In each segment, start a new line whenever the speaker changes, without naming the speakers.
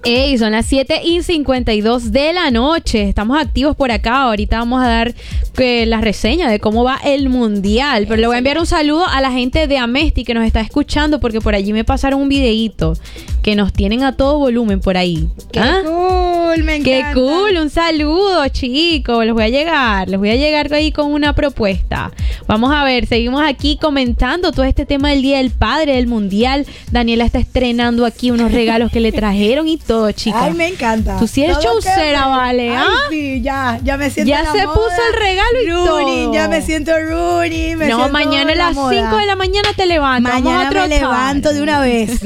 Ey, son las 7:52 de la noche. Estamos activos por acá. Ahorita vamos a dar la reseña de cómo va el mundial. Pero le voy a enviar un saludo a la gente de Amesti que nos está escuchando, porque por allí me pasaron un videíto que nos tienen a todo volumen por ahí.
¡Qué cool! Me encanta.
¡Qué cool! Un saludo, chicos. Les voy a llegar ahí con una propuesta. Vamos a ver, seguimos aquí comentando todo este tema del Día del Padre, del mundial. Daniela está estrenando aquí unos regalos que le trajeron y todo, chicos.
Ay, me encanta.
Tú sí eres chaucera, ¿vale?
Ay, sí, ya me siento
ya
en la
se
moda.
puso el regalo y
Rooney,
todo.
ya me siento Rooney.
No, mañana a las 5 de la mañana te levantas.
Mañana me levanto de una vez.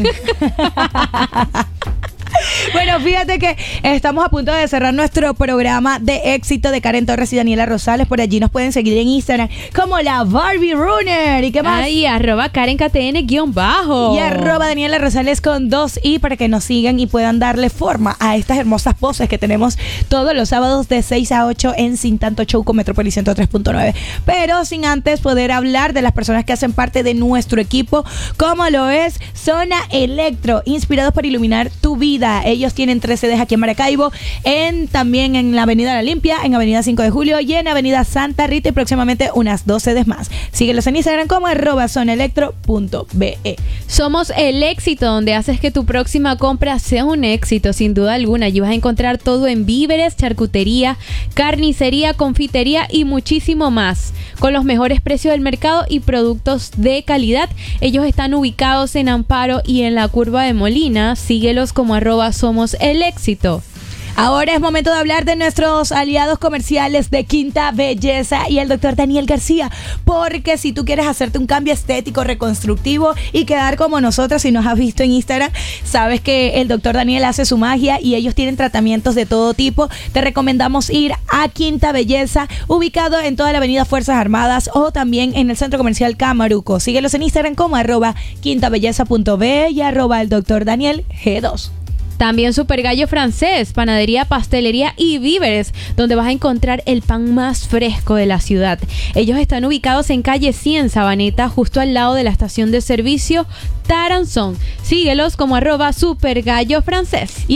Bueno, fíjate que estamos a punto de cerrar nuestro programa de éxito de Karen Torres y Daniela Rosales. Por allí nos pueden seguir en Instagram como la Barbie Runner. ¿Y qué más?
Ay, @KarenKTN_.
Y @Daniela Rosales con 2i para que nos sigan y puedan darle forma a estas hermosas poses que tenemos todos los sábados de 6 a 8 en Sin Tanto Show con Metrópolis 103.9. Pero sin antes poder hablar de las personas que hacen parte de nuestro equipo, como lo es Zona Electro, inspirados para iluminar tu vida. Ellos tienen 3 sedes aquí en Maracaibo, también en la Avenida La Limpia, en Avenida 5 de Julio y en Avenida Santa Rita, y próximamente unas 2 sedes más. Síguelos en Instagram como @zonaelectro.be.
Somos el éxito, donde haces que tu próxima compra sea un éxito, sin duda alguna. Allí vas a encontrar todo en víveres, charcutería, carnicería, confitería y muchísimo más, con los mejores precios del mercado y productos de calidad. Ellos están ubicados en Amparo y en la Curva de Molina. Síguelos como @somos el éxito.
Ahora es momento de hablar de nuestros aliados comerciales de Quinta Belleza y el doctor Daniel García, porque si tú quieres hacerte un cambio estético, reconstructivo y quedar como nosotros, si nos has visto en Instagram, sabes que el doctor Daniel hace su magia y ellos tienen tratamientos de todo tipo. Te recomendamos ir a Quinta Belleza, ubicado en toda la avenida Fuerzas Armadas o también en el centro comercial Camaruco. Síguelos en Instagram como @quintabelleza.be y @el doctor Daniel G2.
También Super Gallo Francés, panadería, pastelería y víveres, donde vas a encontrar el pan más fresco de la ciudad. Ellos están ubicados en calle 100 Sabaneta, justo al lado de la estación de servicio Taranzón. Síguelos como @Super Gallo Francés.
Y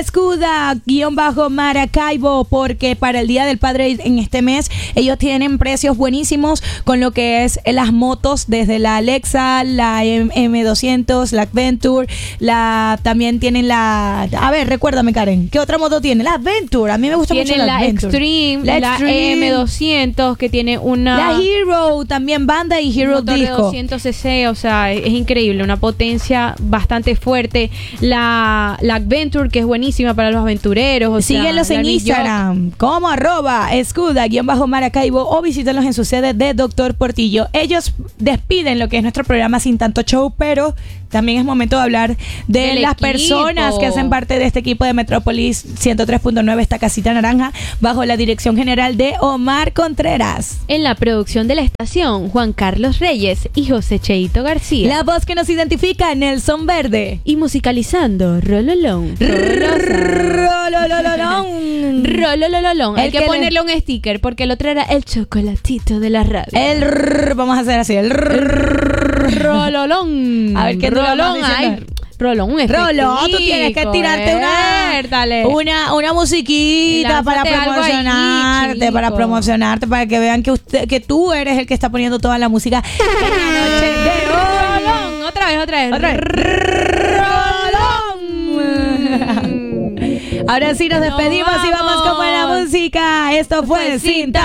@escuda_Maracaibo, porque para el Día del Padre en este mes ellos tienen precios buenísimos con lo que es las motos, desde la Alexa, la M200, la Adventure, también tienen a ver, recuérdame, Karen, ¿qué otra moto tiene? La Adventure, a mí me gusta mucho la Adventure.
La M200, que tiene una...
La Hero, también banda y Hero
motor
Disco.
de 200 cc, o sea, es increíble, una potencia bastante fuerte. La Adventure, que es buenísima para los aventureros.
Síguelos en Instagram como @escuda_Maracaibo o visítenlos en su sede de Doctor Portillo. Ellos despiden lo que es nuestro programa Sin Tanto Show, pero también es momento de hablar de las personas que hacen parte de este equipo de Metrópolis 103.9, esta casita naranja, bajo la dirección general de Omar Contreras.
En la producción de la estación, Juan Carlos Reyes y José Cheito García.
La voz que nos identifica, Nelson Verde.
Y musicalizando, Rololón.
Rololón.
Hay que ponerle un sticker, porque el otro era el chocolatito de la radio.
Vamos a hacer así, el
Rololón.
A ver qué
Rolón, Rolón,
tú tienes que tirarte una musiquita para promocionarte, para que vean que tú eres el que está poniendo toda la música en la noche de
Rolón. Otra vez.
Rolón. Ahora sí nos despedimos y vamos con buena música. Esto fue Sin